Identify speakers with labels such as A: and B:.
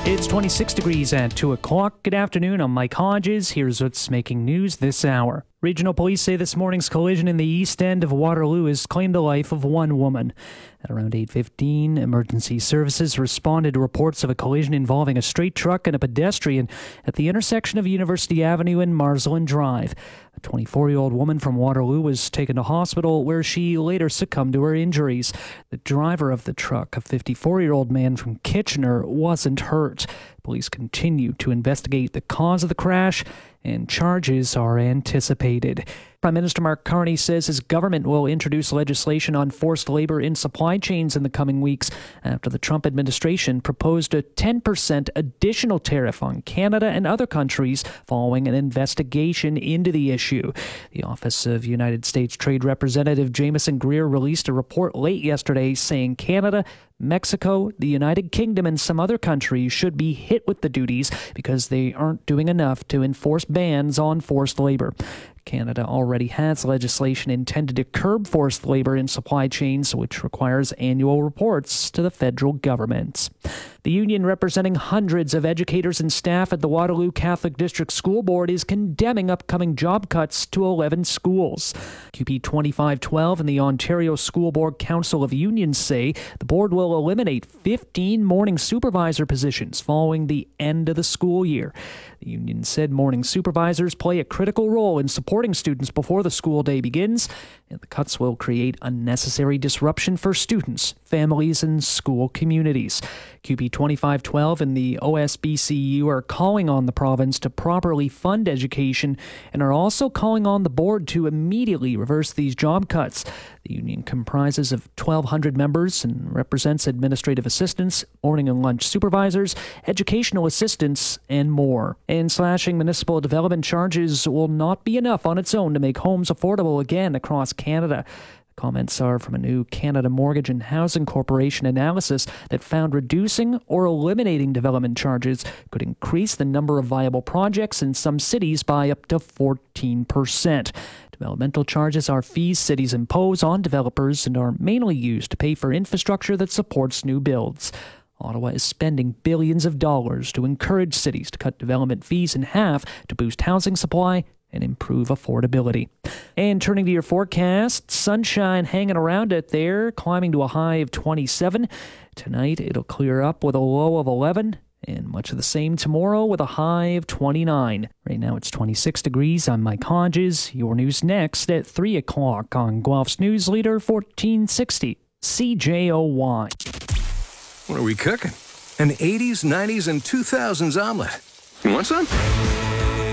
A: It's 26 degrees at 2 o'clock. Good afternoon, I'm Mike Hodges. Here's what's making news this hour. Regional police say this morning's collision in the east end of Waterloo has claimed the life of one woman. At around 8:15, emergency services responded to reports of a collision involving a straight truck and a pedestrian at the intersection of University Avenue and Marsland Drive. A 24-year-old woman from Waterloo was taken to hospital where she later succumbed to her injuries. The driver of the truck, a 54-year-old man from Kitchener, wasn't hurt. Police continue to investigate the cause of the crash, and charges are anticipated. Prime Minister Mark Carney says his government will introduce legislation on forced labor in supply chains in the coming weeks after the Trump administration proposed a 10% additional tariff on Canada and other countries following an investigation into the issue. The Office of United States Trade Representative Jameson Greer released a report late yesterday saying Canada, Mexico, the United Kingdom, and some other countries should be hit with the duties because they aren't doing enough to enforce bans on forced labor. Canada already has legislation intended to curb forced labor in supply chains, which requires annual reports to the federal government. The union representing hundreds of educators and staff at the Waterloo Catholic District School Board is condemning upcoming job cuts to 11 schools. QP 2512 and the Ontario School Board Council of Unions say the board will eliminate 15 morning supervisor positions following the end of the school year. The union said morning supervisors play a critical role in supporting students before the school day begins, and the cuts will create unnecessary disruption for students, families, and school communities. QP 2512 and the OSBCU are calling on the province to properly fund education and are also calling on the board to immediately reverse these job cuts. The union comprises of 1,200 members and represents administrative assistants, morning and lunch supervisors, educational assistants, and more. And slashing municipal development charges will not be enough on its own to make homes affordable again across Canada. Comments are from a new Canada Mortgage and Housing Corporation analysis that found reducing or eliminating development charges could increase the number of viable projects in some cities by up to 14%. Developmental charges are fees cities impose on developers and are mainly used to pay for infrastructure that supports new builds. Ottawa is spending billions of dollars to encourage cities to cut development fees in half to boost housing supply and improve affordability. And turning to your forecast, sunshine hanging around it there, climbing to a high of 27. Tonight, it'll clear up with a low of 11, and much of the same tomorrow with a high of 29. Right now, it's 26 degrees. I'm Mike Hodges. Your news next at 3 o'clock on Guelph's News Leader 1460, CJOY.
B: What are we cooking? An 80s, 90s, and 2000s omelet. You want some?